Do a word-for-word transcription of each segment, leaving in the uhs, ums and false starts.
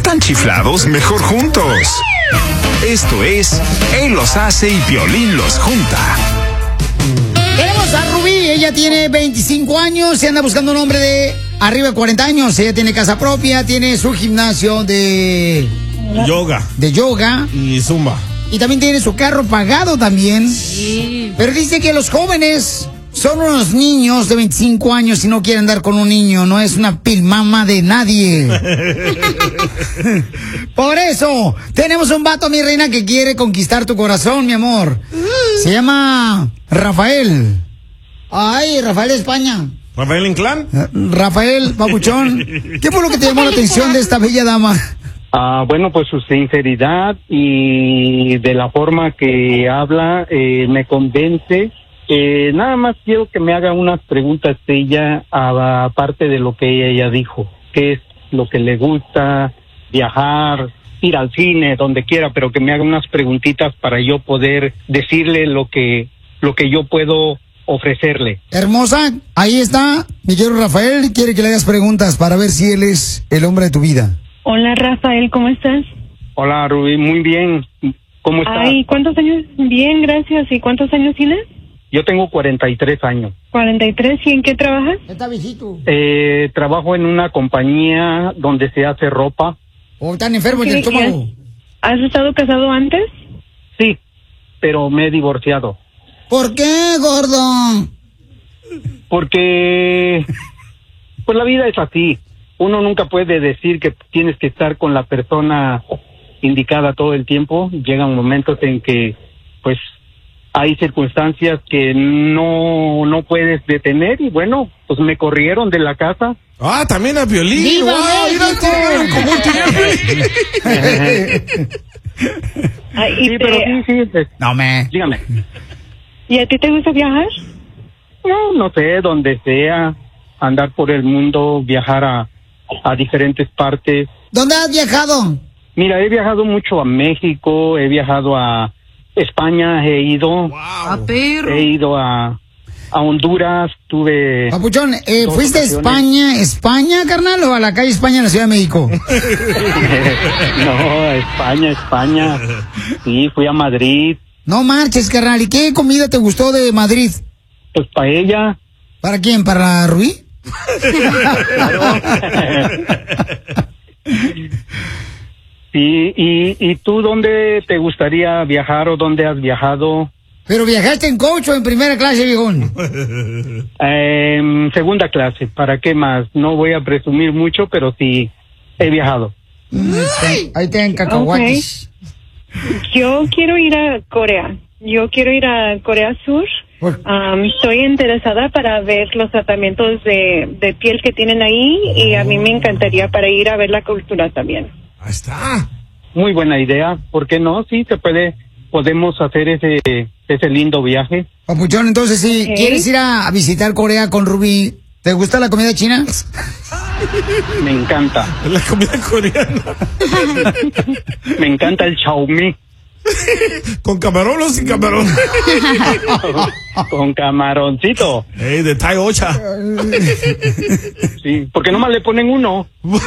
¿Están chiflados? Mejor juntos. Esto es Él los hace y Piolín los junta. Tenemos a Rubí, ella tiene veinticinco años, se anda buscando un hombre de arriba de cuarenta años. Ella tiene casa propia, tiene su gimnasio de... Yoga. De yoga. Y zumba. Y también tiene su carro pagado también. Sí. Pero dice que los jóvenes son unos niños de veinticinco años y no quieren andar con un niño. No es una pilmama de nadie. Por eso, tenemos un vato, mi reina, que quiere conquistar tu corazón, mi amor. Se llama Rafael. Ay, Rafael de España. ¿Rafael Inclán? Rafael, papuchón. ¿Qué fue lo que te llamó la atención de esta bella dama? Ah, bueno, pues su sinceridad y de la forma que habla eh, me convence. Eh, nada más quiero que me haga unas preguntas de ella, a- aparte de lo que ella dijo. ¿Qué es lo que le gusta? Viajar, ir al cine, donde quiera, pero que me haga unas preguntitas para yo poder decirle lo que, lo que yo puedo ofrecerle. Hermosa, ahí está. Mi querido Rafael quiere que le hagas preguntas para ver si él es el hombre de tu vida. Hola Rafael, ¿cómo estás? Hola, Rubí, muy bien. ¿Cómo estás? Ay, ¿cuántos años? Bien, gracias. ¿Y cuántos años tienes? Yo tengo cuarenta y tres años. cuarenta y tres. ¿Y en qué trabajas? Está viejito. Eh, trabajo en una compañía donde se hace ropa. ¿O están enfermos del ¿Qué- estómago? ¿Has estado casado antes? Sí, pero me he divorciado. ¿Por qué, gordo? Porque, pues la vida es así. Uno nunca puede decir que tienes que estar con la persona indicada todo el tiempo. Llegan momentos en que, pues, hay circunstancias que no, no puedes detener y bueno, pues me corrieron de la casa. Ah, también a Piolín. ¡Viva ¡Wow! Mira, México! en común tiene. Ay, ¿y, Sí, pero te- sí, sí, pues, No, me. dígame. ¿Y a ti te gusta viajar? No, no sé, donde sea, andar por el mundo, viajar a, a diferentes partes. ¿Dónde has viajado? Mira, he viajado mucho a México, he viajado a España, he ido, A perro. he ido a, a Honduras, tuve... Papuchón, eh, Dos ¿fuiste a ocasiones. España, España, carnal, o a la calle España en la Ciudad de México? No, España, España. Sí, fui a Madrid, No marches, carnal. ¿Y qué comida te gustó de Madrid? pues paella. ¿Para quién? ¿Para Rubí? Sí, y, ¿y tú dónde te gustaría viajar o dónde has viajado? ¿Pero viajaste en coach o en primera clase, viejón? Eh, segunda clase, ¿para qué más? No voy a presumir mucho, pero sí he viajado. Ahí te dan cacahuates. Yo quiero ir a Corea. Yo quiero ir a Corea Sur. Por- Am, estoy interesada para ver los tratamientos de, de piel que tienen ahí y a mí me encantaría para ir a ver la cultura también. Ahí está. Muy buena idea, ¿por qué no? Sí, se puede, podemos hacer ese, ese lindo viaje. Papuchón, entonces, si Ok. quieres ir a, a visitar Corea con Rubí, ¿te gusta la comida china? Me encanta, La comida coreana. me encanta el Xiaomi ¿Con camarón o sin camarón? con camaroncito. Ey, de Thai Ocha. Sí, porque nomás le ponen uno.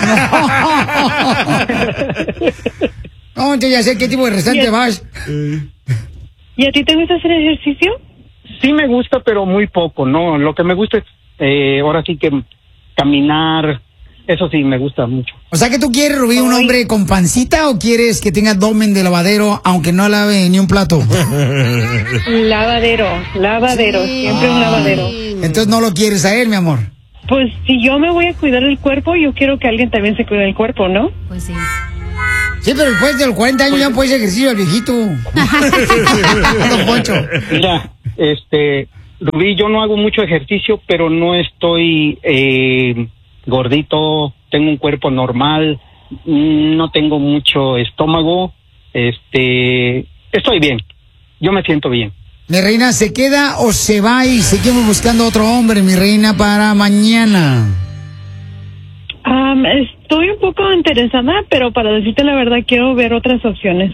No, entonces ya sé qué tipo de restaurante Bien. vas. ¿Y a ti te gusta hacer ejercicio? Sí me gusta, pero muy poco, ¿no? Lo que me gusta es, eh, ahora sí que caminar, eso sí me gusta mucho. O sea, que tú quieres, Rubí, un Ay. hombre con pancita o quieres que tenga abdomen de lavadero aunque no lave ni un plato? Lavadero, lavadero, siempre un lavadero. Entonces no lo quieres a él, mi amor. Pues si yo me voy a cuidar el cuerpo, yo quiero que alguien también se cuide el cuerpo, ¿no? Pues sí. Sí, pero después de los cuarenta años ya no puedes ejercicio al viejito. Don Poncho. Mira, este, Rubí, yo no hago mucho ejercicio, pero no estoy eh, gordito, tengo un cuerpo normal, mm, no tengo mucho estómago, este, estoy bien, yo me siento bien. Mi reina, ¿se queda o se va y seguimos buscando otro hombre, mi reina, para mañana? Am, estoy un poco interesada, pero para decirte la verdad quiero ver otras opciones.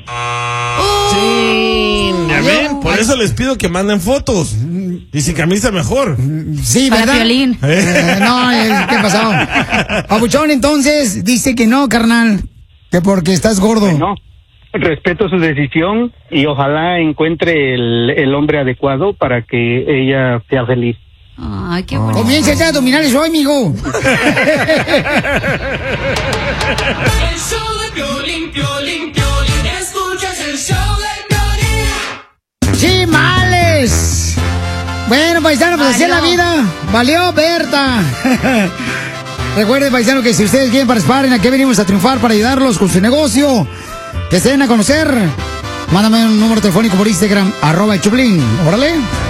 Sí, ya ven, por eso les pido que manden fotos. Y sin camisa mejor. Sí, Para ¿verdad? Piolín. Eh, no, eh, ¿qué pasó? Papuchón, entonces, dice que no, carnal. Que porque estás gordo. No, respeto su decisión y ojalá encuentre el, el hombre adecuado para que ella sea feliz. Ay, qué bonito. Comienza a hacer abdominales hoy, amigo. El show de Piolín, Piolín, Piolín. Escuchas el show de Piolín. ¡Chimales! Bueno, paisano, pues así es la vida. Valió, Berta. Recuerden, paisano, que si ustedes quieren participar en Aquí venimos a triunfar para ayudarlos con su negocio, que se den a conocer, mándame un número telefónico por Instagram, arroba el Choplin. Órale.